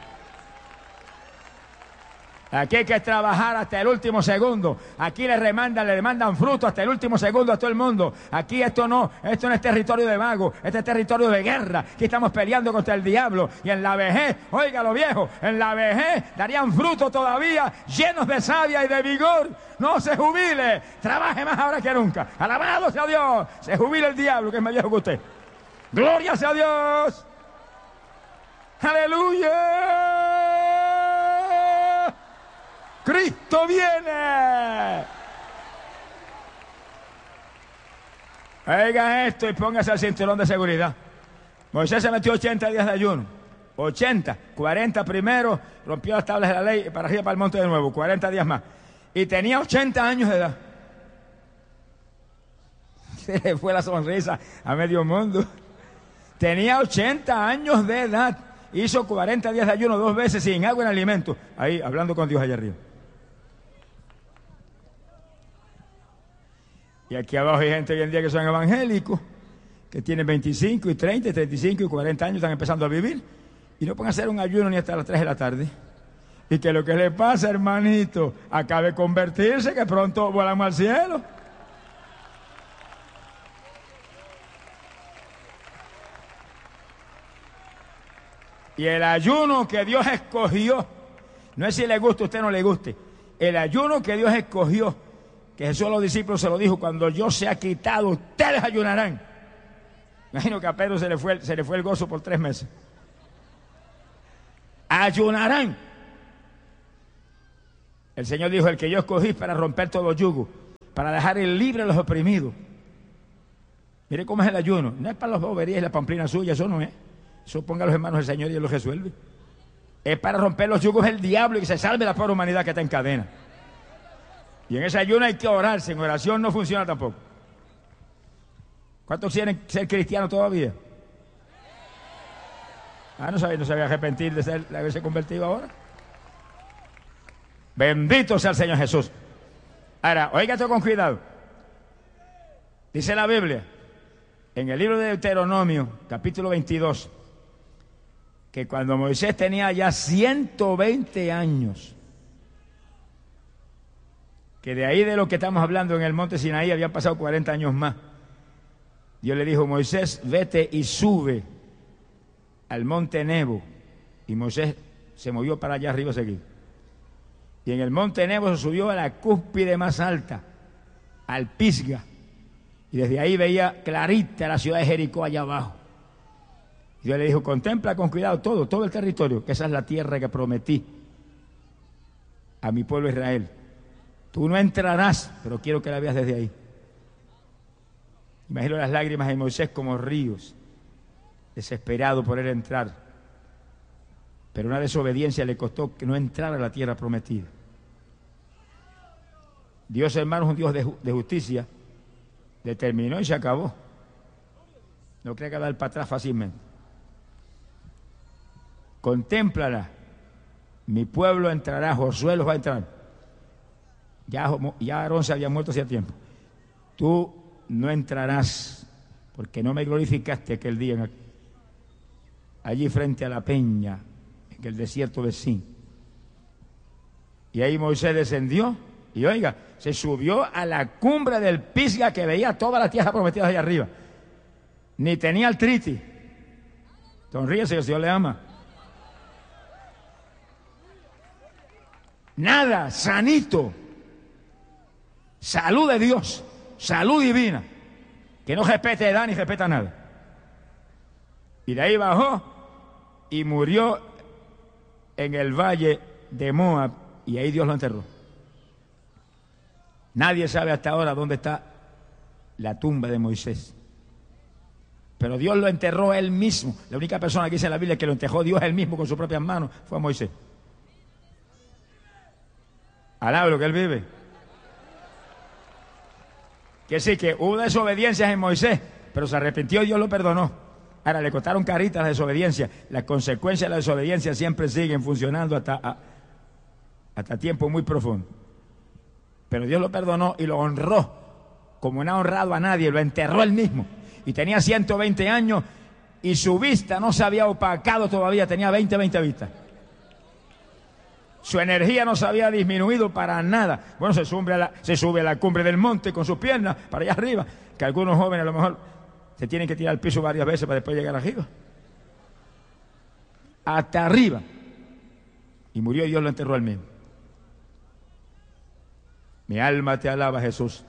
Aquí hay que trabajar hasta el último segundo. Aquí le remandan, le demandan fruto hasta el último segundo a todo el mundo. Aquí esto no, esto no es territorio de vagos, este es territorio de guerra. Aquí estamos peleando contra el diablo. Y en la vejez, oiga lo viejo, en la vejez darían fruto todavía, llenos de savia y de vigor. No se jubile, trabaje más ahora que nunca. Alabado sea Dios, se jubile el diablo que es más viejo que usted. Gloria sea Dios. Aleluya. Cristo viene. Oiga esto y póngase el cinturón de seguridad. Moisés se metió ochenta días de ayuno. ochenta, cuarenta primero, rompió las tablas de la ley y para arriba para el monte de nuevo, cuarenta días más. Y tenía ochenta años de edad. Se le fue la sonrisa a medio mundo. Tenía ochenta años de edad. Hizo cuarenta días de ayuno dos veces sin agua en alimento. Ahí, hablando con Dios allá arriba. Y aquí abajo hay gente hoy en día que son evangélicos, que tienen veinticinco y treinta, y treinta y cinco y cuarenta años, están empezando a vivir, y no pueden hacer un ayuno ni hasta las tres de la tarde. Y que lo que le pasa, hermanito, acabe de convertirse, que pronto volamos al cielo. Y el ayuno que Dios escogió, no es si le gusta a usted o no le guste, el ayuno que Dios escogió, que Jesús a los discípulos se lo dijo: cuando yo sea quitado, ustedes ayunarán. Imagino que a Pedro se le fue, se le fue el gozo por tres meses. Ayunarán. El Señor dijo: el que yo escogí para romper todo yugo, para dejar libre a los oprimidos. Mire cómo es el ayuno. No es para las boberías y la pamplina suya, eso no es. Eso ponga a los hermanos del Señor y Él lo resuelve. Es para romper los yugos del diablo y que se salve la pobre humanidad que está en cadena. Y en ese ayuno hay que orar. Sin oración no funciona tampoco. ¿Cuántos quieren ser cristianos todavía? Ah, no sabía, no se había arrepentir de, ser, de haberse convertido ahora. Bendito sea el Señor Jesús. Ahora, oiga esto con cuidado. Dice la Biblia, en el libro de Deuteronomio, capítulo veintidós, que cuando Moisés tenía ya ciento veinte años, que de ahí de lo que estamos hablando en el monte Sinaí habían pasado cuarenta años más. Dios le dijo: Moisés, vete y sube al monte Nebo. Y Moisés se movió para allá arriba a seguir. Y en el monte Nebo se subió a la cúspide más alta, al Pisga. Y desde ahí veía clarita la ciudad de Jericó allá abajo. Y Dios le dijo: contempla con cuidado todo, todo el territorio, que esa es la tierra que prometí a mi pueblo Israel. Tú no entrarás, pero quiero que la veas desde ahí. Imagino las lágrimas de Moisés como ríos, desesperado por él entrar. Pero una desobediencia le costó que no entrara a la tierra prometida. Dios, hermano, es un Dios de, de justicia. Determinó y se acabó. No cree que va a dar para atrás fácilmente. Contémplala. Mi pueblo entrará, Josué los va a entrar. Ya, ya Aarón se había muerto hacía tiempo. Tú no entrarás, porque no me glorificaste aquel día en, allí frente a la peña, en el desierto de Sin. Y ahí Moisés descendió y, oiga, se subió a la cumbre del Pisga, que veía toda la tierra prometida allá arriba. Ni tenía artritis. Sonríese, que el Señor le ama. Nada, sanito. Salud de Dios, salud divina, que no respete edad ni respeta nada. Y de ahí bajó y murió en el valle de Moab, y ahí Dios lo enterró. Nadie sabe hasta ahora dónde está la tumba de Moisés. Pero Dios lo enterró él mismo. La única persona que dice en la Biblia que lo enterró Dios él mismo con sus propias manos fue Moisés. Alaba lo que él vive. Que sí, que hubo desobediencias en Moisés, pero se arrepintió y Dios lo perdonó. Ahora, le costaron caritas las desobediencias. Las consecuencias de la desobediencia siempre siguen funcionando hasta, a, hasta tiempo muy profundo. Pero Dios lo perdonó y lo honró, como no ha honrado a nadie, lo enterró él mismo. Y tenía ciento veinte años y su vista no se había opacado todavía, tenía veinte, veinte vistas. Su energía no se había disminuido para nada. Bueno, se sube, a la, se sube a la cumbre del monte con sus piernas para allá arriba, que algunos jóvenes a lo mejor se tienen que tirar al piso varias veces para después llegar arriba. Hasta arriba. Y murió y Dios lo enterró al mismo. Mi alma te alaba, Jesús.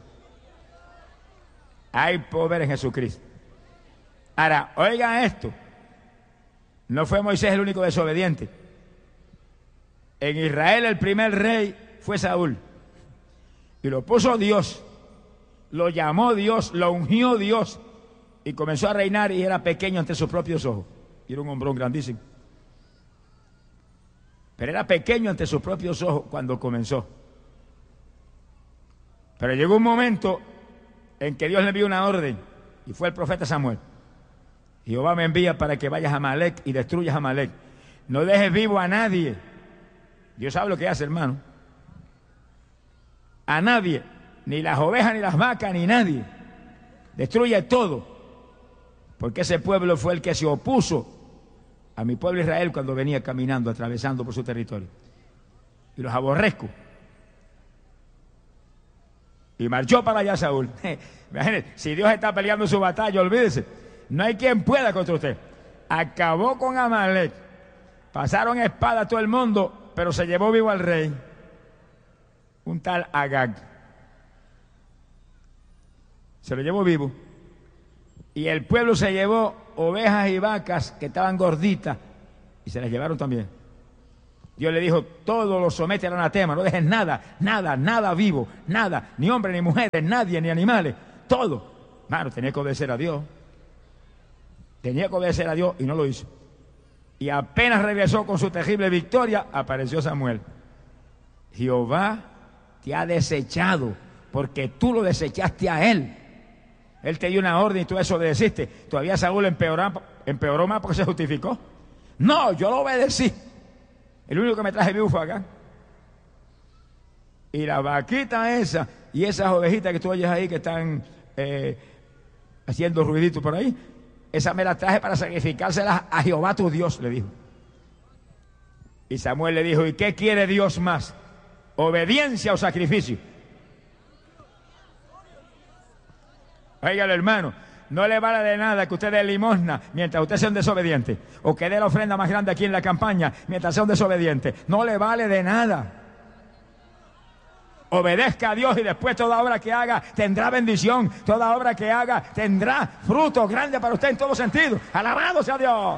Hay poder en Jesucristo. Ahora, oigan esto. No fue Moisés el único desobediente. En Israel el primer rey fue Saúl. Y lo puso Dios. Lo llamó Dios, lo ungió Dios. Y comenzó a reinar y era pequeño ante sus propios ojos. Y era un hombrón grandísimo. Pero era pequeño ante sus propios ojos cuando comenzó. Pero llegó un momento en que Dios le envió una orden. Y fue el profeta Samuel. Jehová me envía para que vayas a Amalek y destruyas a Amalek. No dejes vivo a nadie. Dios sabe lo que hace, hermano. A nadie, ni las ovejas, ni las vacas, ni nadie. Destruye todo. Porque ese pueblo fue el que se opuso a mi pueblo Israel cuando venía caminando, atravesando por su territorio. Y los aborrezco. Y marchó para allá Saúl. Imagínense, si Dios está peleando su batalla, olvídese. No hay quien pueda contra usted. Acabó con Amalek. Pasaron espada a todo el mundo, pero se llevó vivo al rey, un tal Agag. Se lo llevó vivo. Y el pueblo se llevó ovejas y vacas que estaban gorditas y se las llevaron también. Dios le dijo, todo lo somete al anatema, no dejes nada, nada, nada vivo, nada, ni hombres, ni mujeres, nadie, ni animales, todo. Claro, tenía que obedecer a Dios. Tenía que obedecer a Dios y no lo hizo. Y apenas regresó con su terrible victoria, apareció Samuel. Jehová te ha desechado porque tú lo desechaste a él. Él te dio una orden y tú desobedeciste. Todavía Saúl empeoró, empeoró más porque se justificó. No, yo lo obedecí. El único que me traje vivo fue acá. Y la vaquita esa y esas ovejitas que tú oyes ahí que están eh, haciendo ruidito por ahí, esa me la traje para sacrificárselas a Jehová tu Dios, le dijo. Y Samuel le dijo, ¿y qué quiere Dios más? ¿Obediencia o sacrificio? Oiga, hermano, no le vale de nada que usted dé limosna mientras usted sea un desobediente, o que dé la ofrenda más grande aquí en la campaña mientras sea un desobediente. No le vale de nada. Obedezca a Dios y después toda obra que haga tendrá bendición. Toda obra que haga tendrá fruto grande para usted en todos sentidos. Alabado sea Dios.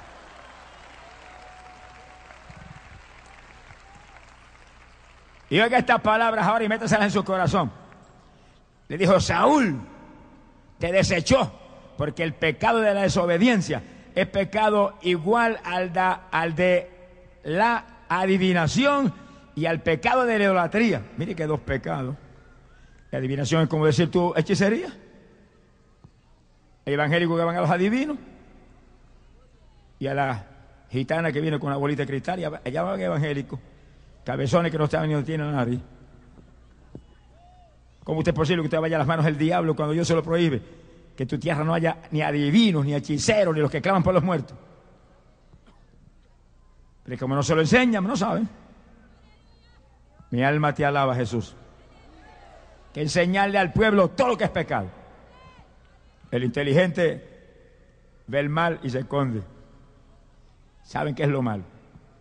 Y oiga estas palabras ahora y métaselas en su corazón. Le dijo, Saúl te desechó, porque el pecado de la desobediencia es pecado igual al, da, al de la adivinación y al pecado de la idolatría. Mire que dos pecados. La adivinación es como decir tú, hechicería. Hay evangélicos que van a los adivinos y a la gitana que viene con una bolita de cristal, y allá van evangélicos, cabezones que no saben ni dónde tienen a nadie. ¿Cómo usted es posible que usted vaya a las manos del diablo cuando Dios se lo prohíbe? Que en tu tierra no haya ni adivinos, ni hechiceros, ni los que claman por los muertos. Pero como no se lo enseñan, no saben. Mi alma te alaba, Jesús. Que enseñarle al pueblo todo lo que es pecado. El inteligente ve el mal y se esconde. Saben qué es lo malo.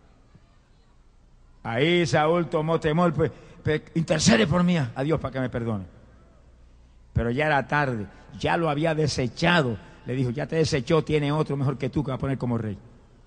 Ahí Saúl tomó temor, pues, pues intercede por mí a Dios para que me perdone. Pero ya era tarde, ya lo había desechado. Le dijo, ya te desechó, tiene otro mejor que tú que va a poner como rey.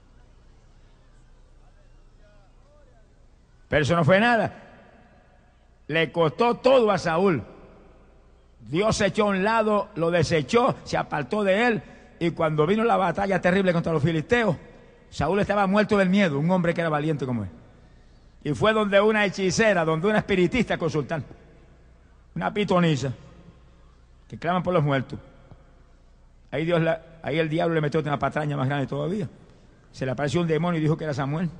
Pero eso no fue nada. Le costó todo a Saúl. Dios se echó a un lado, lo desechó, se apartó de él. Y cuando vino la batalla terrible contra los filisteos, Saúl estaba muerto del miedo, un hombre que era valiente como él. Y fue donde una hechicera, donde una espiritista consultar, una pitonisa, que claman por los muertos. Ahí, Dios la, ahí el diablo le metió una patraña más grande todavía. Se le apareció un demonio y dijo que era Samuel.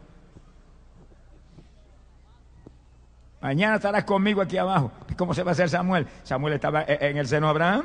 Mañana estarás conmigo aquí abajo. ¿Cómo se va a hacer Samuel? Samuel estaba en el seno de Abraham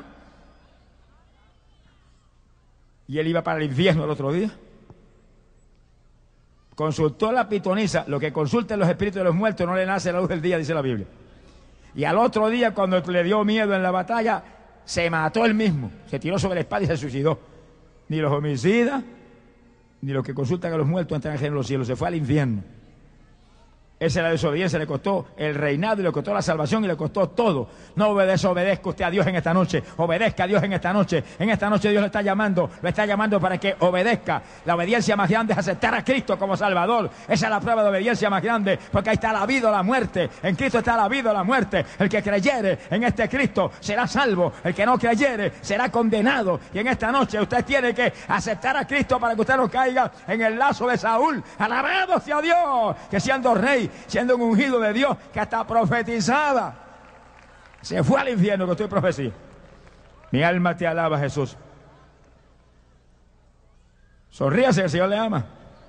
y él iba para el infierno el otro día. Consultó a la pitonisa. Lo que consulten los espíritus de los muertos no le nace la luz del día, dice la Biblia. Y al otro día, cuando le dio miedo en la batalla, se mató él mismo. Se tiró sobre la espada y se suicidó. Ni los homicidas, ni los que consultan a los muertos entran en los cielos. Se fue al infierno. Esa es la desobediencia, le costó el reinado y le costó la salvación y le costó todo. No desobedezca usted a Dios en esta noche, obedezca a Dios en esta noche. En esta noche Dios le está llamando, lo está llamando para que obedezca. La obediencia más grande es aceptar a Cristo como Salvador. Esa es la prueba de obediencia más grande, porque ahí está la vida o la muerte. En Cristo está la vida o la muerte. El que creyere en este Cristo será salvo, el que no creyere será condenado. Y en esta noche usted tiene que aceptar a Cristo para que usted no caiga en el lazo de Saúl. Alabado sea Dios, que siendo rey, siendo un ungido de Dios, que hasta profetizaba, se fue al infierno, que estoy profecía. Mi alma te alaba, Jesús. Sonríase, el Señor le ama.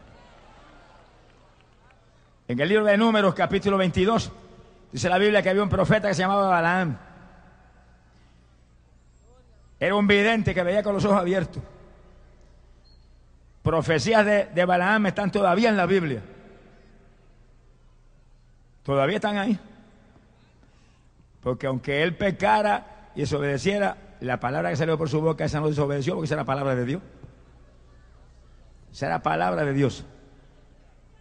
En el libro de Números, capítulo veintidós, dice la Biblia que había un profeta que se llamaba Balaam. Era un vidente que veía con los ojos abiertos. Profecías de, de Balaam están todavía en la Biblia. Todavía están ahí. Porque aunque él pecara y desobedeciera, la palabra que salió por su boca, esa no desobedeció, porque esa era la palabra de Dios. Esa era la palabra de Dios.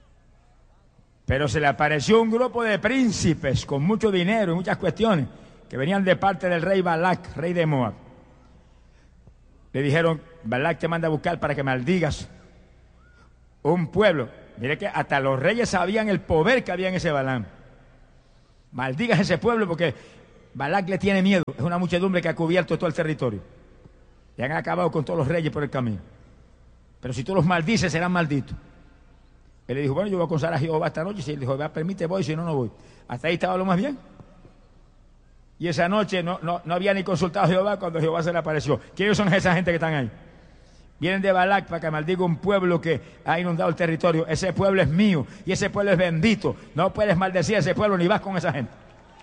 Pero se le apareció un grupo de príncipes con mucho dinero y muchas cuestiones, que que venían de parte del rey Balac, rey de Moab. Le dijeron, Balac te manda a buscar para que maldigas un pueblo. Mire que hasta los reyes sabían el poder que había en ese Balaam. Maldigas ese pueblo porque Balac le tiene miedo. Es una muchedumbre que ha cubierto todo el territorio. Y han acabado con todos los reyes por el camino. Pero si tú los maldices, serán malditos. Él le dijo, bueno, yo voy a consagrar a Jehová esta noche. Si él dijo, permite, voy, si no, no voy. Hasta ahí estaba lo más bien. Y esa noche no, no, no había ni consultado a Jehová cuando Jehová se le apareció. ¿Quiénes son esa gente que están ahí? Vienen de Balac para que maldiga un pueblo que ha inundado el territorio. Ese pueblo es mío y ese pueblo es bendito. No puedes maldecir a ese pueblo ni vas con esa gente.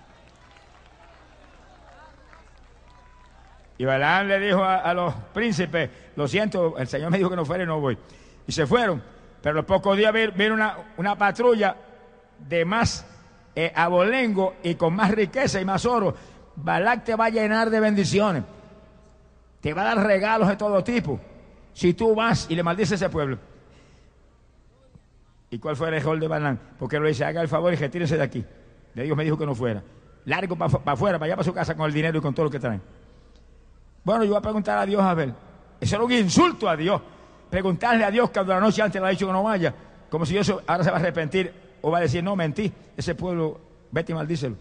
Y Balaam le dijo a, a los príncipes, lo siento, el Señor me dijo que no fuera y no voy. Y se fueron. Pero a los pocos días vino una, una patrulla de más eh, abolengo y con más riqueza y más oro. Balac te va a llenar de bendiciones. Te va a dar regalos de todo tipo. Si tú vas y le maldices a ese pueblo. ¿Y cuál fue el error de Balaam? Porque lo dice, haga el favor y retírese de aquí. De Dios me dijo que no fuera. Largo para pa afuera, para allá para su casa con el dinero y con todo lo que traen. Bueno, yo voy a preguntar a Dios a ver. Eso era un insulto a Dios. Preguntarle a Dios cuando la noche antes le ha dicho que no vaya. Como si Dios ahora se va a arrepentir o va a decir, no, mentí. Ese pueblo, vete y maldícelo.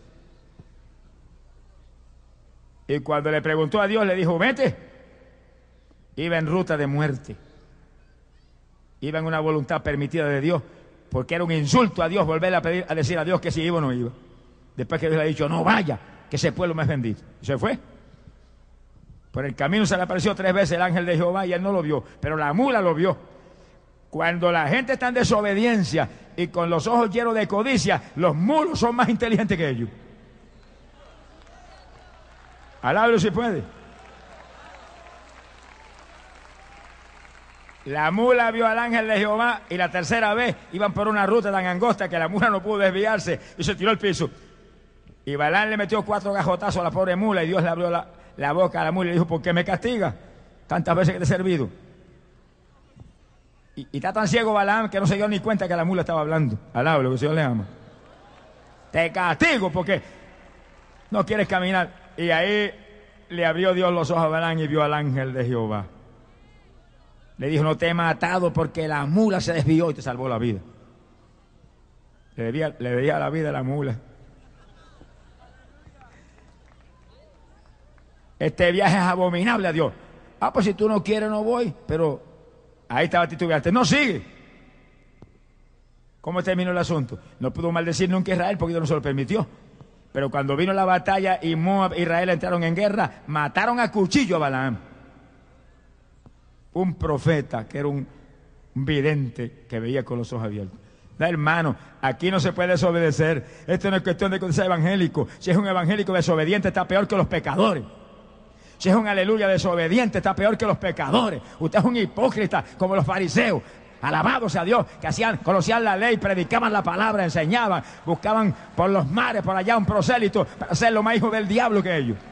Y cuando le preguntó a Dios, le dijo, vete. Iba en ruta de muerte. Iba en una voluntad permitida de Dios. Porque era un insulto a Dios volver a, pedir, a decir a Dios que si iba o no iba. Después que Dios le ha dicho, no vaya, que ese pueblo me es bendito. Y se fue. Por el camino se le apareció tres veces el ángel de Jehová y él no lo vio, pero la mula lo vio. Cuando la gente está en desobediencia y con los ojos llenos de codicia, los mulos son más inteligentes que ellos. Alábalo si puede. La mula vio al ángel de Jehová y la tercera vez iban por una ruta tan angosta que la mula no pudo desviarse y se tiró al piso. Y Balaam le metió cuatro gajotazos a la pobre mula y Dios le abrió la, la boca a la mula y le dijo, ¿por qué me castigas? Tantas veces que te he servido. Y, y está tan ciego Balaam que no se dio ni cuenta que la mula estaba hablando. Alábalo, que el Señor le ama. Te castigo porque no quieres caminar. Y ahí le abrió Dios los ojos a Balaam y vio al ángel de Jehová. Le dijo, no te he matado porque la mula se desvió y te salvó la vida. Le debía, le debía la vida a la mula. Este viaje es abominable a Dios. Ah, pues si tú no quieres no voy. Pero ahí estaba titubeante. No, sigue. ¿Cómo terminó el asunto? No pudo maldecir nunca a Israel porque Dios no se lo permitió. Pero cuando vino la batalla y Moab e Israel entraron en guerra, mataron a cuchillo a Balaam. Un profeta que era un, un vidente que veía con los ojos abiertos. Da, hermano, aquí no se puede desobedecer. Esto no es cuestión de que sea evangélico. Si es un evangélico desobediente está peor que los pecadores. Si es un aleluya desobediente está peor que los pecadores. Usted es un hipócrita como los fariseos. Alabado sea Dios, que hacían, conocían la ley, predicaban la palabra, enseñaban, buscaban por los mares, por allá un prosélito para ser lo más hijo del diablo que ellos.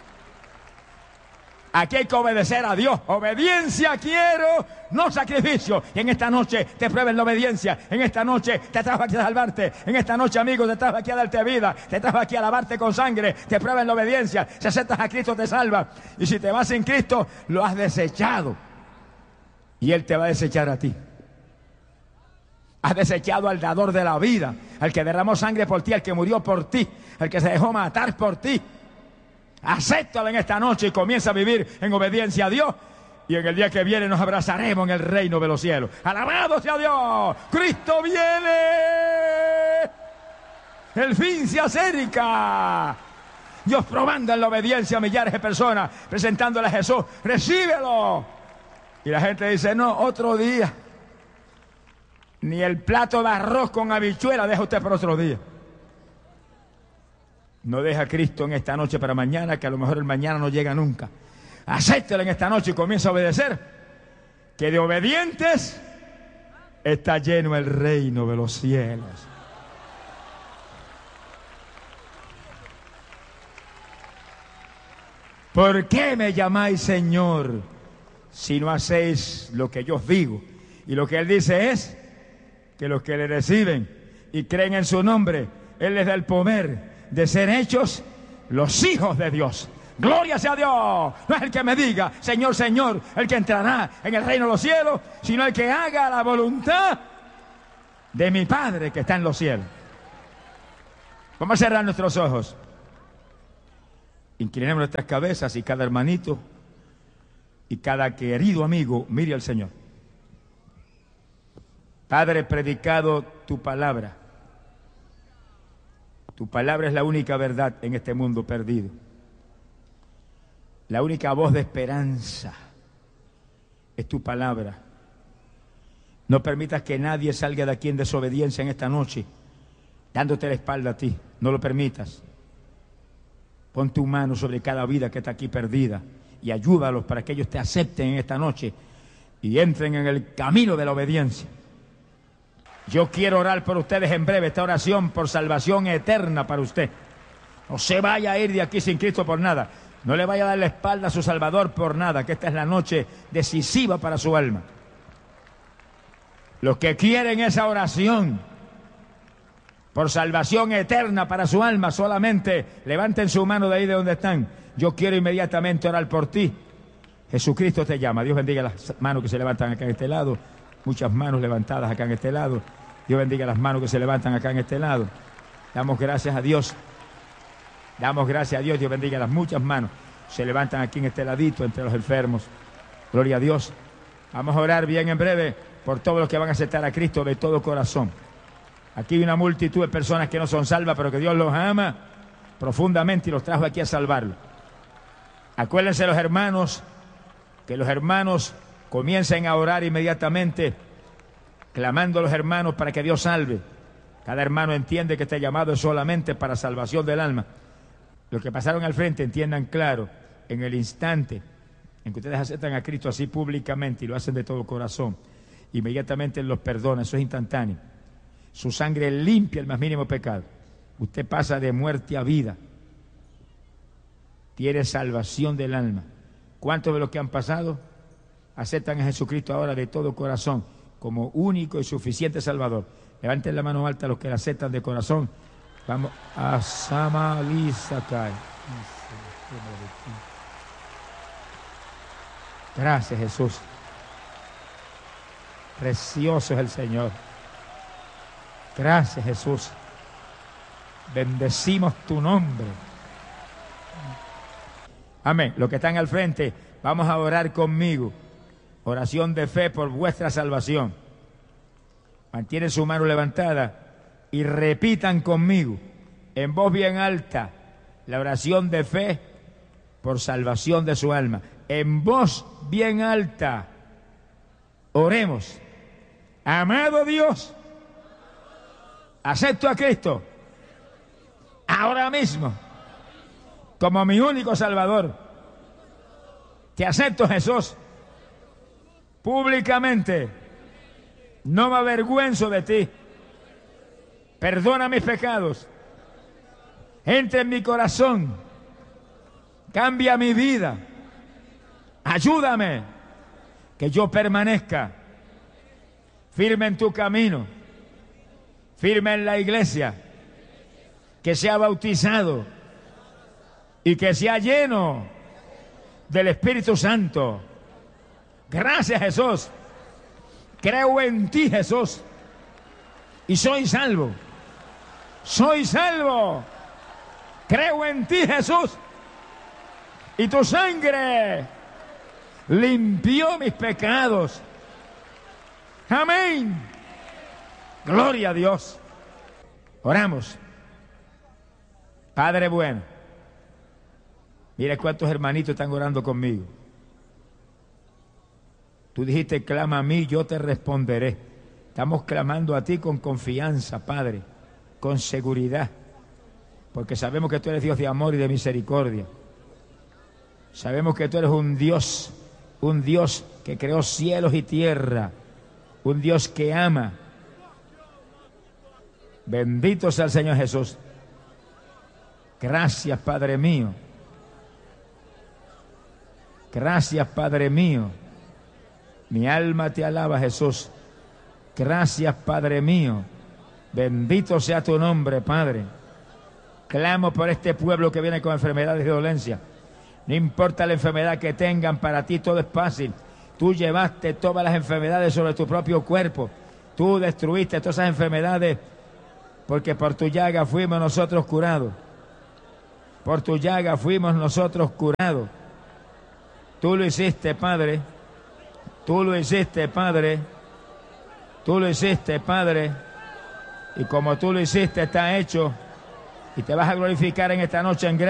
Aquí hay que obedecer a Dios. Obediencia quiero, no sacrificio. Y en esta noche te prueben la obediencia. En esta noche te trajo aquí a salvarte. En esta noche, amigo, te trajo aquí a darte vida. Te trajo aquí a lavarte con sangre. Te prueben la obediencia. Si aceptas a Cristo te salva. Y si te vas sin Cristo, lo has desechado. Y Él te va a desechar a ti. Has desechado al dador de la vida, al que derramó sangre por ti, al que murió por ti, al que se dejó matar por ti. Acéptalo en esta noche y comienza a vivir en obediencia a Dios. Y en el día que viene nos abrazaremos en el reino de los cielos. ¡Alabado sea Dios! ¡Cristo viene! ¡El fin se acerca! Dios probando en la obediencia a millares de personas, presentándole a Jesús. ¡Recíbelo! Y la gente dice, no, otro día. Ni el plato de arroz con habichuela deja usted para otro día. No deja a Cristo en esta noche para mañana, que a lo mejor el mañana no llega nunca. Acéptelo en esta noche y comienza a obedecer. Que de obedientes está lleno el reino de los cielos. ¿Por qué me llamáis Señor si no hacéis lo que yo os digo? Y lo que Él dice es que los que le reciben y creen en su nombre, Él les da el poder de ser hechos los hijos de Dios. Gloria sea a Dios. No es el que me diga, Señor, Señor, el que entrará en el reino de los cielos, sino el que haga la voluntad de mi Padre que está en los cielos. Vamos a cerrar nuestros ojos. Inclinemos nuestras cabezas y cada hermanito y cada querido amigo mire al Señor. Padre, predicado tu palabra. Tu palabra es la única verdad en este mundo perdido. La única voz de esperanza es tu palabra. No permitas que nadie salga de aquí en desobediencia en esta noche, dándote la espalda a ti. No lo permitas. Pon tu mano sobre cada vida que está aquí perdida y ayúdalos para que ellos te acepten en esta noche y entren en el camino de la obediencia. Yo quiero orar por ustedes en breve, esta oración por salvación eterna para usted. No se vaya a ir de aquí sin Cristo por nada. No le vaya a dar la espalda a su Salvador por nada, que esta es la noche decisiva para su alma. Los que quieren esa oración por salvación eterna para su alma, solamente levanten su mano de ahí de donde están. Yo quiero inmediatamente orar por ti. Jesucristo te llama. Dios bendiga las manos que se levantan acá en este lado. Muchas manos levantadas acá en este lado. Dios bendiga las manos que se levantan acá en este lado. Damos gracias a Dios. Damos gracias a Dios. Dios bendiga las muchas manos. Se levantan aquí en este ladito entre los enfermos. Gloria a Dios. Vamos a orar bien en breve por todos los que van a aceptar a Cristo de todo corazón. Aquí hay una multitud de personas que no son salvas, pero que Dios los ama profundamente y los trajo aquí a salvarlos. Acuérdense los hermanos, que los hermanos comiencen a orar inmediatamente, clamando a los hermanos para que Dios salve. Cada hermano entiende que este llamado es solamente para salvación del alma. Los que pasaron al frente entiendan claro, en el instante en que ustedes aceptan a Cristo así públicamente y lo hacen de todo corazón, inmediatamente Él los perdona, eso es instantáneo. Su sangre limpia el más mínimo pecado. Usted pasa de muerte a vida. Tiene salvación del alma. ¿Cuántos de los que han pasado aceptan a Jesucristo ahora de todo corazón como único y suficiente Salvador? Levanten la mano alta los que la aceptan de corazón. Vamos a Samalizakai. Gracias, Jesús. Precioso es el Señor. Gracias, Jesús. Bendecimos tu nombre. Amén. Los que están al frente, vamos a orar conmigo. Oración de fe por vuestra salvación. Mantienen su mano levantada y repitan conmigo, en voz bien alta, la oración de fe por salvación de su alma. En voz bien alta, oremos. Amado Dios, acepto a Cristo ahora mismo como mi único Salvador. Te acepto, Jesús, públicamente. No me avergüenzo de ti. Perdona mis pecados. Entra en mi corazón. Cambia mi vida. Ayúdame que yo permanezca firme en tu camino, firme en la iglesia, que sea bautizado y que sea lleno del Espíritu Santo. Gracias, Jesús. Creo en ti, Jesús, y soy salvo. Soy salvo. Creo en ti, Jesús, y tu sangre limpió mis pecados. Amén. Gloria a Dios. Oramos. Padre bueno, mira cuántos hermanitos están orando conmigo. Tú dijiste, clama a mí, yo te responderé. Estamos clamando a ti con confianza, Padre, con seguridad, porque sabemos que tú eres Dios de amor y de misericordia. Sabemos que tú eres un Dios, un Dios que creó cielos y tierra, un Dios que ama. Bendito sea el Señor Jesús. Gracias, Padre mío. Gracias, Padre mío. Mi alma te alaba, Jesús. Gracias, Padre mío. Bendito sea tu nombre, Padre. Clamo por este pueblo que viene con enfermedades y dolencias. No importa la enfermedad que tengan, para ti todo es fácil. Tú llevaste todas las enfermedades sobre tu propio cuerpo. Tú destruiste todas esas enfermedades, porque por tu llaga fuimos nosotros curados. Por tu llaga fuimos nosotros curados. Tú lo hiciste, Padre. Tú lo hiciste, Padre. Tú lo hiciste, Padre. Y como tú lo hiciste, está hecho. Y te vas a glorificar en esta noche en gracia.